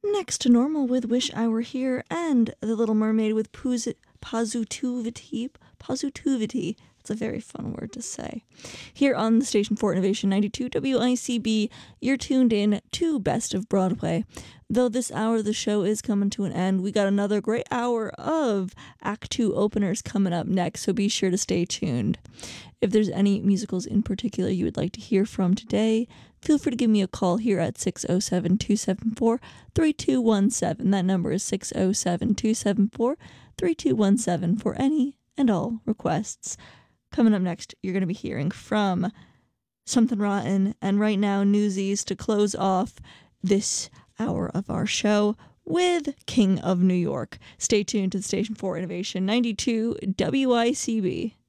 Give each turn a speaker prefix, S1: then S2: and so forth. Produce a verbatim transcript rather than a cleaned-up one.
S1: Next to Normal with Wish I Were Here, and The Little Mermaid with Pus- Positivity. Positivity. It's a very fun word to say. Here on the station for Innovation ninety-two W I C B, you're tuned in to Best of Broadway. Though this hour of the show is coming to an end, we got another great hour of Act two openers coming up next, so be sure to stay tuned. If there's any musicals in particular you would like to hear from today, feel free to give me a call here at six oh seven, two seven four, three two one seven. That number is six oh seven, two seven four, three two one seven for any and all requests. Coming up next, you're going to be hearing from Something Rotten, and right now, Newsies to close off this hour of our show with King of New York. Stay tuned to the station for Innovation ninety-two W I C B.